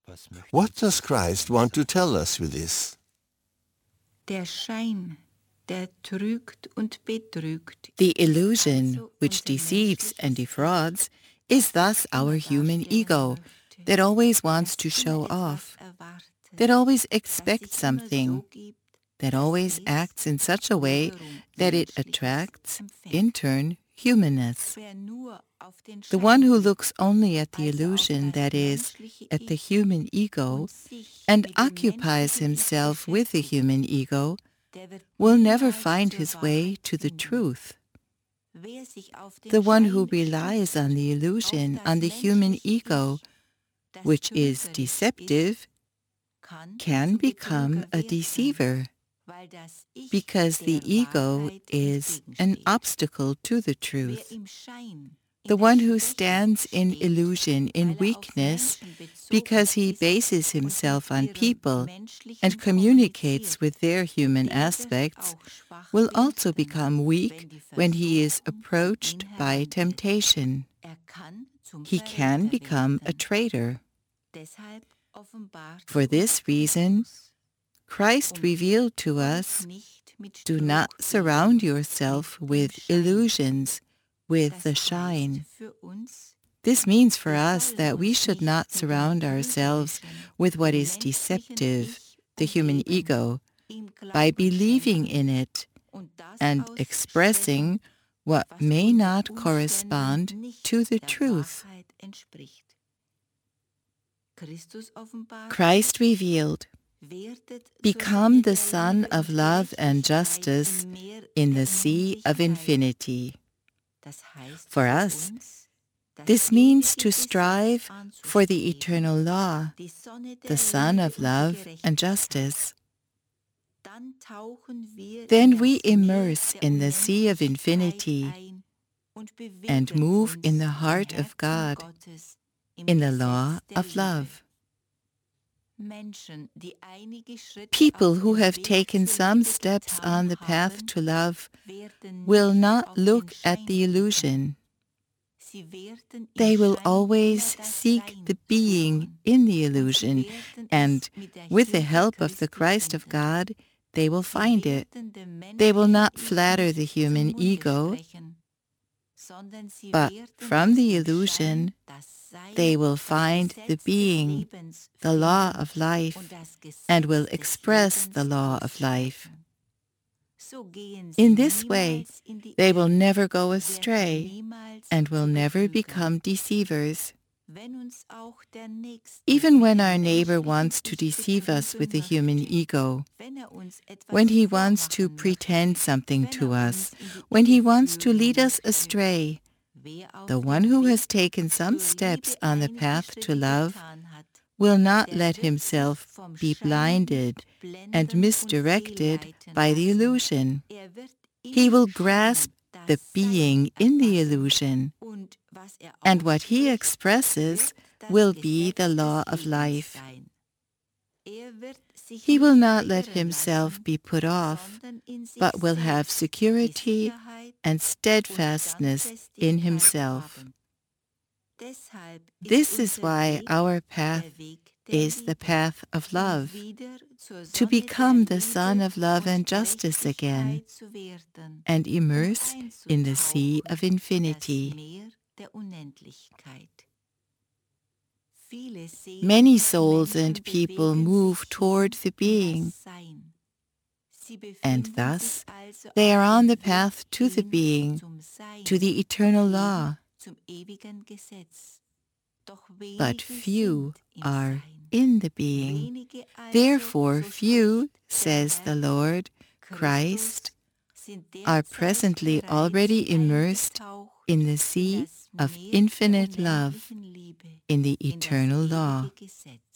What does Christ want to tell us with this? Der Schein, der trügt und betrügt. The illusion, which deceives and defrauds, is thus our human ego that always wants to show off, that always expects something, that always acts in such a way that it attracts, in turn, humanness. The one who looks only at the illusion, that is, at the human ego, and occupies himself with the human ego, will never find his way to the truth. The one who relies on the illusion, on the human ego, which is deceptive, can become a deceiver, because the ego is an obstacle to the truth. The one who stands in illusion, in weakness, because he bases himself on people and communicates with their human aspects, will also become weak when he is approached by temptation. He can become a traitor. For this reason, Christ revealed to us, do not surround yourself with illusions, with the shine. This means for us that we should not surround ourselves with what is deceptive, the human ego, by believing in it and expressing what may not correspond to the truth. Christ revealed, become the Son of love and justice in the sea of infinity. For us, this means to strive for the eternal law, the Son of love and justice. Then we immerse in the sea of infinity and move in the heart of God, in the law of love. People who have taken some steps on the path to love will not look at the illusion. They will always seek the being in the illusion, and with the help of the Christ of God, they will find it. They will not flatter the human ego, but from the illusion, they will find the being, the law of life, and will express the law of life. In this way, they will never go astray and will never become deceivers. Even when our neighbor wants to deceive us with the human ego, when he wants to pretend something to us, when he wants to lead us astray, the one who has taken some steps on the path to love will not let himself be blinded and misdirected by the illusion. He will grasp the being in the illusion, and what he expresses will be the law of life. He will not let himself be put off, but will have security and steadfastness in himself. This is why our path is the path of love, to become the Son of love and justice again, and immerse in the sea of infinity. Many souls and people move toward the being, and thus they are on the path to the being, to the eternal law. But few are in the being. Therefore few, says the Lord, Christ, are presently already immersed in the sea of infinite love, in the eternal law.